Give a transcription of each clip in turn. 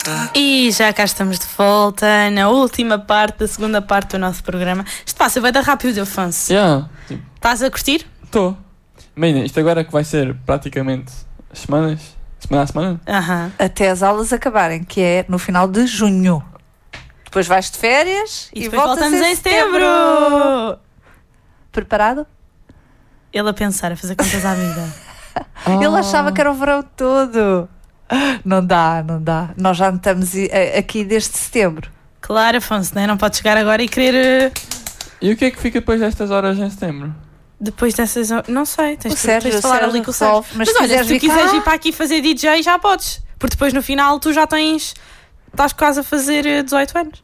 E já cá estamos de volta na última parte, da segunda parte do nosso programa. Isto passa, vai dar rápido, Afonso. Estás a curtir? Estou. Imagina, isto agora que vai ser praticamente semana a semana. Até as aulas acabarem, que é no final de junho. Depois vais de férias e depois voltamos em setembro. Preparado? Ele a pensar, a fazer contas à vida. Ele achava que era o verão todo. Não dá. Nós já estamos aqui desde setembro. Claro, Afonso, não pode chegar agora e querer... E o que é que fica depois destas horas em setembro? Depois dessas... Não sei, tens de falar ali com o Sérgio. Mas olha, se tu quiseres ir para aqui fazer DJ, já podes. Porque depois no final tu já estás quase a fazer 18 anos.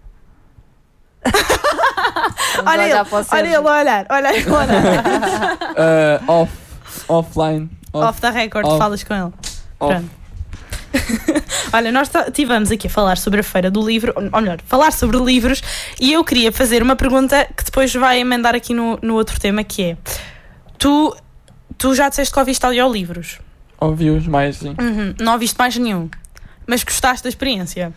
Olha ele a olhar. Offline. Off da record, falas com ele. Pronto. Olha, nós estivemos aqui a falar sobre a Feira do Livro, ou melhor, falar sobre livros, e eu queria fazer uma pergunta que depois vai emendar aqui no outro tema, que é: tu já disseste que ouviste audiolivros? Ouvi-os mais, sim. Não ouviste mais nenhum, mas gostaste da experiência?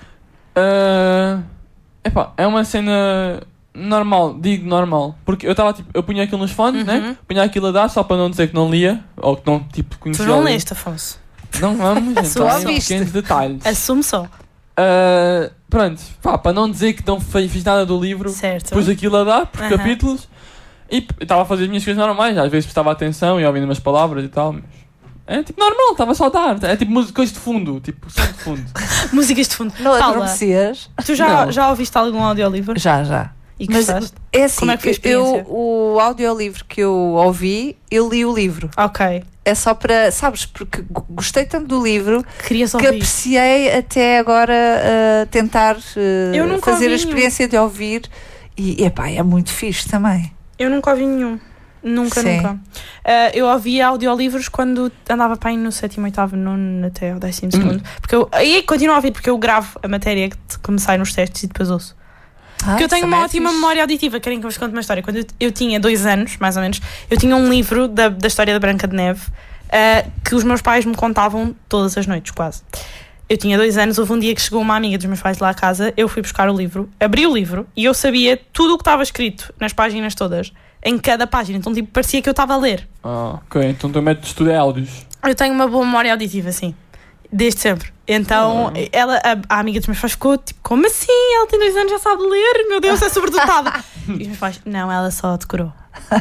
É uma cena normal, porque eu estava eu punha aquilo nos fones, né? Punha aquilo a dar só para não dizer que não lia, ou que não conhecia. Tu não leste, Afonso? Não vamos entrar em pequenos detalhes. Assume só. Pronto, para não dizer que não fiz nada do livro, certo. Pus aquilo a dar por capítulos e estava a fazer as minhas coisas normais. Às vezes prestava atenção e ouvindo umas palavras e tal, mas é tipo normal, estava só a dar. É tipo músicas de fundo, tipo som de fundo. Músicas de fundo. Não adormecias? Tu já ouviste algum audiolivro? Já. E gostaste? É assim, como é que foi a experiência? O audiolivro que eu ouvi, eu li o livro. Ok. É só para, sabes, porque gostei tanto do livro que ouvir. Apreciei até agora tentar fazer a experiência de ouvir e é muito fixe também. Eu nunca ouvi nenhum. Nunca. Eu ouvia audiolivros quando andava para aí no 7º, 8º, 9º até ao 12º. Porque aí continuo a ouvir, porque eu gravo a matéria que me sai nos testes e depois ouço. Porque eu tenho uma ótima memória auditiva. Querem que eu vos conte uma história? Quando eu tinha 2 anos, mais ou menos, eu tinha um livro da história da Branca de Neve que os meus pais me contavam todas as noites, quase. Eu tinha 2 anos, houve um dia que chegou uma amiga dos meus pais lá à casa, eu fui buscar o livro, abri o livro e eu sabia tudo o que estava escrito nas páginas todas, em cada página. Então, tipo, parecia que eu estava a ler. Ok. Então, tu metes tudo em áudios. Eu tenho uma boa memória auditiva, sim. Desde sempre. Então, a amiga dos meus pais ficou tipo: como assim? Ela tem 2 anos, já sabe ler? Meu Deus, é sobredotada. E os meus pais: não, ela só decorou.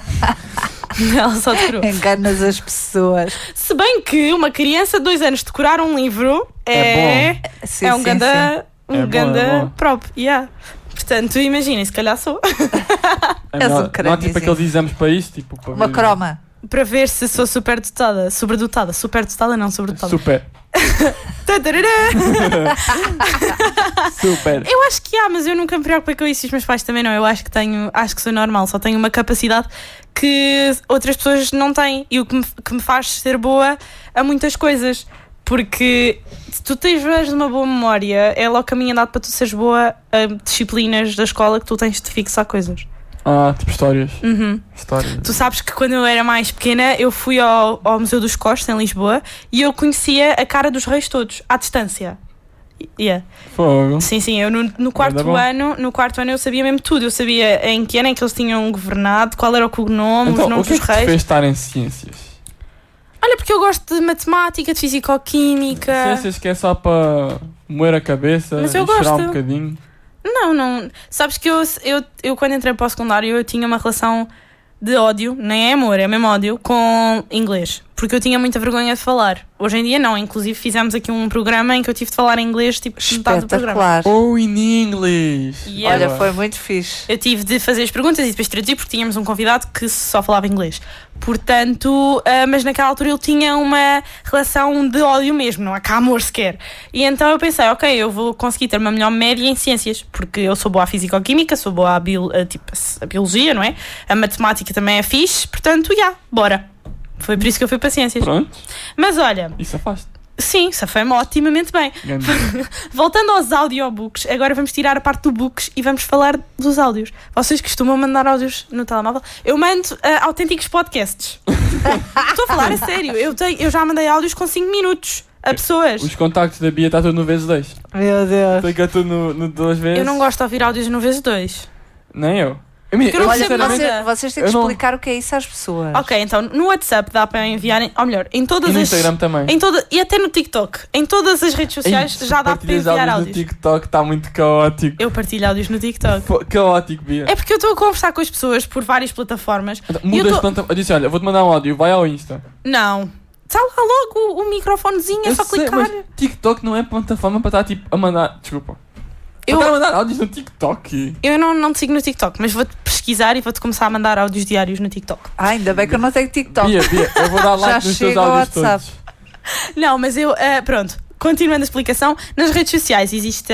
Enganas as pessoas. Se bem que uma criança de 2 anos decorar um livro é um ganda próprio. Portanto, imaginem, se calhar sou. Não há tipo aqueles exames para isso? Tipo, para uma croma. Para ver se sou superdotada. Superdotada não, sobredotada. Super. Super. Eu acho que mas eu nunca me preocupei com isso e os meus pais também não. Eu acho que sou normal, só tenho uma capacidade que outras pessoas não têm e o que me faz ser boa a muitas coisas. Porque se tu tens uma boa memória, é logo caminho andado para tu seres boa a disciplinas da escola que tu tens de fixar coisas. Tipo histórias. Histórias. Tu sabes que quando eu era mais pequena eu fui ao Museu dos Costos em Lisboa e eu conhecia a cara dos reis todos, à distância. Fogo. Sim, eu no quarto ano eu sabia mesmo tudo. Eu sabia em que ano é que eles tinham governado, qual era o cognome, os nomes dos reis. O que é que te fez estar em ciências? Olha, porque eu gosto de matemática, de fisicoquímica. Ciências que é só para moer a cabeça e chorar um bocadinho. Não. Sabes que eu quando entrei para o secundário eu tinha uma relação de ódio, nem é amor, é mesmo ódio, com inglês. Porque eu tinha muita vergonha de falar. Hoje em dia não, inclusive fizemos aqui um programa em que eu tive de falar em inglês, tipo, metade do programa. In English! Olha, foi muito fixe. Eu tive de fazer as perguntas e depois traduzir porque tínhamos um convidado que só falava inglês. Portanto, mas naquela altura ele tinha uma relação de ódio mesmo, não há cá amor sequer. E então eu pensei, ok, eu vou conseguir ter uma melhor média em ciências, porque eu sou boa à fisicoquímica, sou boa à biologia, não é? A matemática também é fixe, portanto, bora. Foi por isso que eu fui para ciências. Pronto. Mas olha... E safaste? Sim, safei-me otimamente bem. Voltando aos audiobooks, agora vamos tirar a parte do books e vamos falar dos áudios. Vocês costumam mandar áudios no telemóvel? Eu mando autênticos podcasts. Estou a falar a sério. Eu já mandei áudios com 5 minutos. a pessoas. Os contactos da Bia está tudo no vezes 2. Meu Deus. Fica tudo no 2 vezes. Eu não gosto de ouvir áudios no vezes 2. Nem eu. Vocês têm que explicar o que é isso às pessoas. Ok, então no WhatsApp dá para enviarem, ou melhor, em todas e no as... Instagram também. E até no TikTok. Em todas as redes sociais já dá para enviar áudios. No TikTok está muito caótico. Eu partilho áudios no TikTok. Caótico, Bia. É porque eu estou a conversar com as pessoas por várias plataformas. Eu disse, olha, vou-te mandar um áudio, vai ao Insta. Não. Está lá logo o microfonezinho, é só clicar. Mas TikTok não é plataforma para estar tipo a mandar... Desculpa. Para estar a mandar áudios no TikTok. Eu não te sigo no TikTok, mas vou-te pesquisar e vou-te começar a mandar áudios diários no TikTok. Ainda bem que eu não tenho TikTok. Bia, eu vou dar like nos teus áudios todos. Não, mas eu... pronto, continuando a explicação, nas redes sociais existe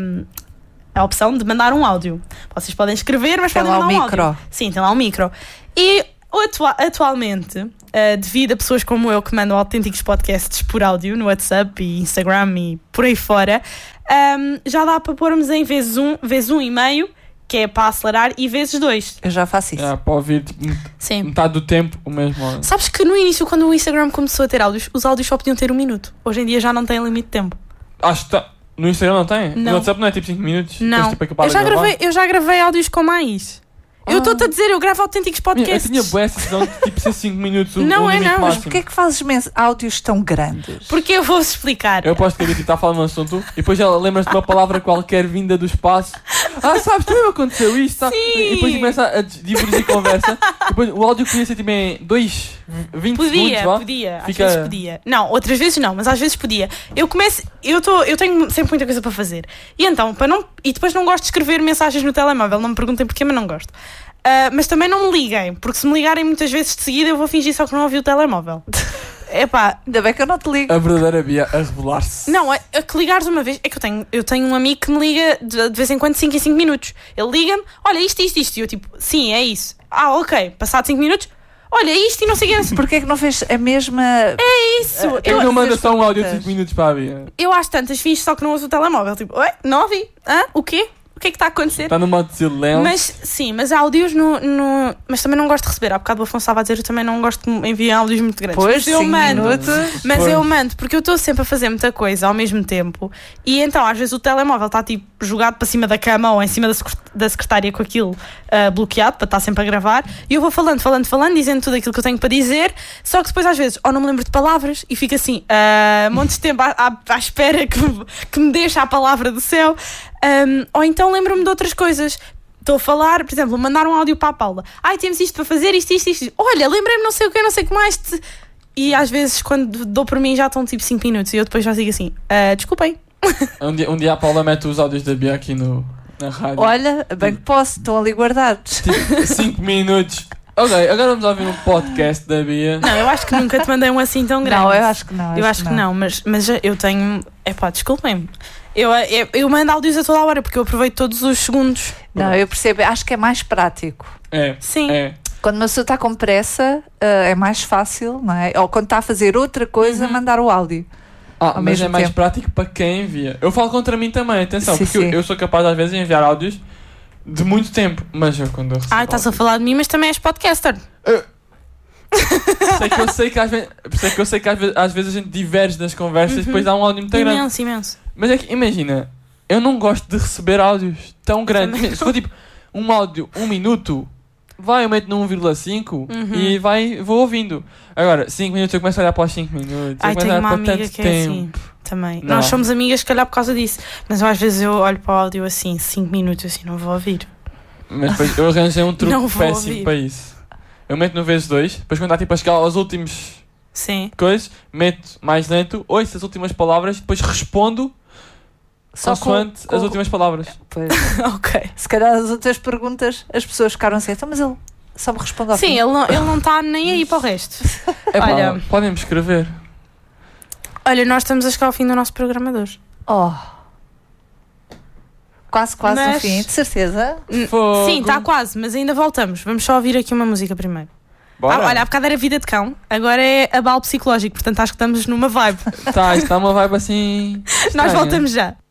a opção de mandar um áudio. Vocês podem escrever, mas podem mandar um áudio. Sim, tem lá um micro. E atualmente, devido a pessoas como eu que mandam autênticos podcasts por áudio no WhatsApp e Instagram e por aí fora, já dá para pormos em vezes 1,5, que é para acelerar, e vezes 2. Eu já faço isso. Para ouvir tipo, metade do tempo o mesmo áudio. Sabes que no início, quando o Instagram começou a ter áudios, os áudios só podiam ter 1 minuto. Hoje em dia já não tem limite de tempo. Acho que tá. No Instagram não tem? Não. No WhatsApp não é tipo 5 minutos? Não. Tipo, eu já gravei áudios com mais. Eu estou-te a dizer, eu gravo autênticos podcasts. Eu tinha boa essa decisão de tipo ser 5 minutos não, limite máximo. Mas porquê é que fazes áudios tão grandes? Porque eu vou-vos explicar. Eu aposto que a Rita está a falar de um assunto e depois ela lembra-se de uma palavra qualquer vinda do espaço. Sabes, também aconteceu isto, tá? E depois começa a divergir conversa. Depois o áudio podia ser tipo em 20 segundos, vá? Podia. Às vezes podia. Não, outras vezes não, mas às vezes podia. Eu tenho sempre muita coisa para fazer. E então, e depois não gosto de escrever mensagens no telemóvel. Não me perguntem porquê, mas não gosto. Mas também não me liguem, porque se me ligarem muitas vezes de seguida eu vou fingir só que não ouvi o telemóvel. Epá, ainda bem que eu não te ligo. A verdadeira Bia a revelar-se. Não, a que ligares uma vez. É que eu tenho um amigo que me liga de vez em quando 5 em 5 minutos. Ele liga-me, olha isto. E eu tipo, sim, é isso. Ok, passado 5 minutos, olha isto e não sei o que. Porquê é que não fez a mesma... É isso. Eu não mando só um áudio de 5 minutos para a Bia. Eu às tantas fiz só que não ouço o telemóvel. Tipo, oi, não ouvi. O quê? O que é que está a acontecer? Está no modo de silêncio. Mas áudios mas também não gosto de receber. Há bocado o Afonso estava a dizer, eu também não gosto de enviar áudios muito grandes. Pois, eu mando, porque eu estou sempre a fazer muita coisa ao mesmo tempo. E então, às vezes, o telemóvel está tipo jogado para cima da cama ou em cima da secretária com aquilo bloqueado, para estar sempre a gravar. E eu vou falando, dizendo tudo aquilo que eu tenho para dizer. Só que depois, às vezes, ou não me lembro de palavras e fico assim, montes de tempo à espera que me deixe a palavra do céu. Ou então lembro-me de outras coisas. Estou a falar, por exemplo, mandar um áudio para a Paula. Temos isto para fazer, isto. Olha, lembrei-me não sei o que mais. E às vezes, quando dou por mim, já estão tipo 5 minutos. E eu depois já digo assim, desculpem. Um dia a Paula mete os áudios da Bia aqui na rádio. Olha, bem que posso, estão ali guardados. Tipo, 5 minutos. Ok, agora vamos ouvir um podcast da Bia. Não, eu acho que nunca te mandei um assim tão grande. Não, eu acho que não. Eu acho que não, mas eu tenho... desculpem-me. Eu mando áudios a toda a hora porque eu aproveito todos os segundos. Não, eu percebo, acho que é mais prático. Sim. Quando uma pessoa está com pressa, é mais fácil, não é? Ou quando está a fazer outra coisa, mandar o áudio. Mas é mais prático para quem envia. Eu falo contra mim também, atenção, sim, porque sim. Eu sou capaz às vezes de enviar áudios de muito tempo, mas eu quando eu recebo estás a falar de mim, mas também és podcaster. Eu sei que às vezes a gente diverge das conversas e depois dá um áudio muito grande. Imenso. Mas é que, imagina, eu não gosto de receber áudios tão grandes. Se for tipo um áudio, 1 minuto, eu meto no 1,5 e vou ouvindo. Agora, 5 minutos eu começo a olhar para os 5 minutos. Tenho uma amiga que é assim também. Não. Nós somos amigas, se calhar, por causa disso. Mas às vezes eu olho para o áudio assim, 5 minutos, assim, não vou ouvir. Mas depois eu arranjei um truque péssimo ouvir. para isso. Eu meto no vezes 2, depois quando está tipo a chegar aos últimos coisas, meto mais lento, ouço as últimas palavras, depois respondo consoante as últimas palavras. Pois. Ok. Se calhar as outras perguntas, as pessoas ficaram assim, mas ele só me responde ao fim. Sim, ele não está nem aí para o resto. Olha, podem-me escrever. Olha, nós estamos a chegar ao fim do nosso programa de hoje. Quase no fim, de certeza. Sim, está quase, mas ainda voltamos. Vamos só ouvir aqui uma música primeiro. Olha, há bocado era Vida de Cão, agora é abalo psicológico, portanto acho que estamos numa vibe. Está uma vibe assim estranha. Nós voltamos já.